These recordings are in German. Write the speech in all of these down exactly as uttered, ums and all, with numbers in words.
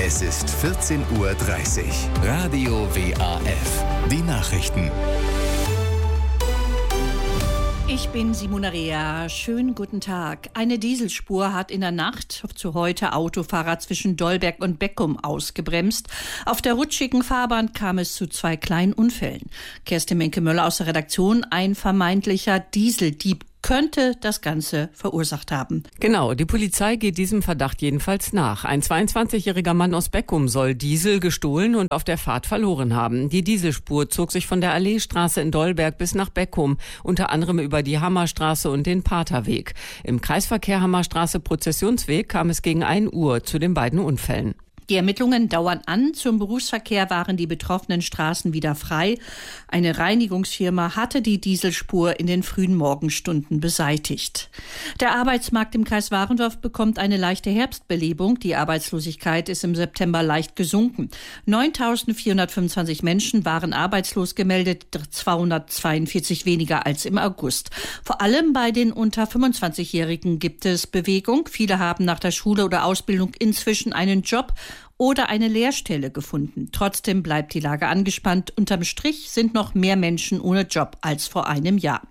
Es ist vierzehn Uhr dreißig. Radio W A F. Die Nachrichten. Ich bin Simona Rea. Schönen guten Tag. Eine Dieselspur hat in der Nacht zu heute Autofahrer zwischen Dolberg und Beckum ausgebremst. Auf der rutschigen Fahrbahn kam es zu zwei kleinen Unfällen. Kerstin Menke-Möller aus der Redaktion. Ein vermeintlicher Dieseldieb könnte das Ganze verursacht haben. Genau, die Polizei geht diesem Verdacht jedenfalls nach. Ein zweiundzwanzigjähriger Mann aus Beckum soll Diesel gestohlen und auf der Fahrt verloren haben. Die Dieselspur zog sich von der Alleestraße in Dolberg bis nach Beckum, unter anderem über die Hammerstraße und den Paterweg. Im Kreisverkehr Hammerstraße-Prozessionsweg kam es gegen ein Uhr zu den beiden Unfällen. Die Ermittlungen dauern an. Zum Berufsverkehr waren die betroffenen Straßen wieder frei. Eine Reinigungsfirma hatte die Dieselspur in den frühen Morgenstunden beseitigt. Der Arbeitsmarkt im Kreis Warendorf bekommt eine leichte Herbstbelebung. Die Arbeitslosigkeit ist im September leicht gesunken. neuntausendvierhundertfünfundzwanzig Menschen waren arbeitslos gemeldet, zweihundertzweiundvierzig weniger als im August. Vor allem bei den unter fünfundzwanzigjährigen gibt es Bewegung. Viele haben nach der Schule oder Ausbildung inzwischen einen Job oder eine Lehrstelle gefunden. Trotzdem bleibt die Lage angespannt. Unterm Strich sind noch mehr Menschen ohne Job als vor einem Jahr.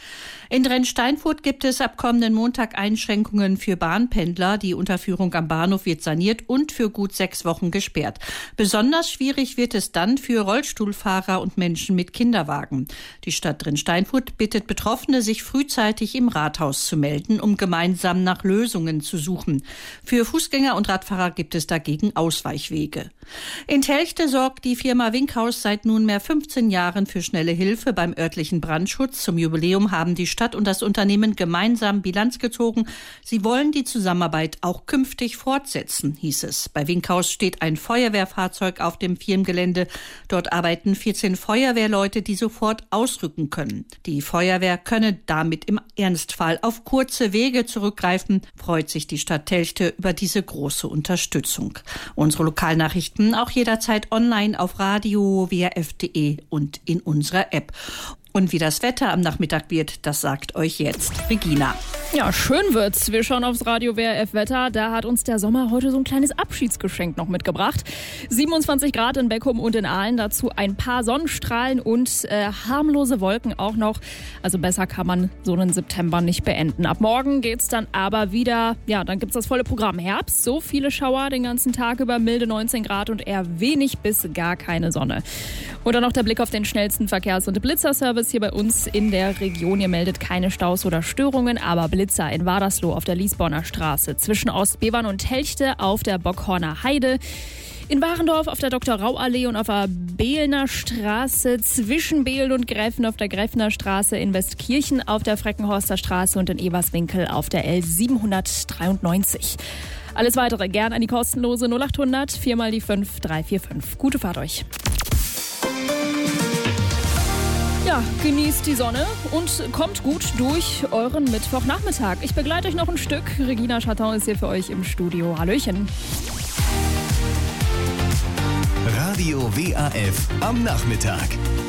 In Drensteinfurt gibt es ab kommenden Montag Einschränkungen für Bahnpendler. Die Unterführung am Bahnhof wird saniert und für gut sechs Wochen gesperrt. Besonders schwierig wird es dann für Rollstuhlfahrer und Menschen mit Kinderwagen. Die Stadt Drensteinfurt bittet Betroffene, sich frühzeitig im Rathaus zu melden, um gemeinsam nach Lösungen zu suchen. Für Fußgänger und Radfahrer gibt es dagegen Ausweichwege. In Telchte sorgt die Firma Winkhaus seit nunmehr fünfzehn Jahren für schnelle Hilfe beim örtlichen Brandschutz. Zum Jubiläum haben die Stadt und das Unternehmen gemeinsam Bilanz gezogen. Sie wollen die Zusammenarbeit auch künftig fortsetzen, hieß es. Bei Winkhaus steht ein Feuerwehrfahrzeug auf dem Firmengelände. Dort arbeiten vierzehn Feuerwehrleute, die sofort ausrücken können. Die Feuerwehr könne damit im Ernstfall auf kurze Wege zurückgreifen, freut sich die Stadt Telchte über diese große Unterstützung. Unsere Lokalnachrichten auch jederzeit online auf radio w r f punkt d e und in unserer App. Und wie das Wetter am Nachmittag wird, das sagt euch jetzt Regina. Ja, schön wird's. Wir schauen aufs Radio W R F Wetter. Da hat uns der Sommer heute so ein kleines Abschiedsgeschenk noch mitgebracht. siebenundzwanzig Grad in Beckum und in Aalen. Dazu ein paar Sonnenstrahlen und äh, harmlose Wolken auch noch. Also besser kann man so einen September nicht beenden. Ab morgen geht's dann aber wieder, ja, dann gibt's das volle Programm Herbst. So viele Schauer den ganzen Tag über, milde neunzehn Grad und eher wenig bis gar keine Sonne. Und dann noch der Blick auf den schnellsten Verkehrs- und Blitzerservice hier bei uns in der Region. Ihr meldet keine Staus oder Störungen, aber Blitzer in Wadersloh auf der Liesborner Straße, zwischen Ostbevern und Telchte auf der Bockhorner Heide, in Warendorf auf der Doktor Rau Allee und auf der Behlner Straße, zwischen Behl und Gräfen auf der Gräfner Straße, in Westkirchen auf der Freckenhorster Straße und in Eberswinkel auf der L siebenhundertdreiundneunzig. Alles weitere gern an die kostenlose null acht hundert vier mal die fünf drei vier fünf. Gute Fahrt euch. Ja, genießt die Sonne und kommt gut durch euren Mittwochnachmittag. Ich begleite euch noch ein Stück. Regina Chatton ist hier für euch im Studio. Hallöchen. Radio W A F am Nachmittag.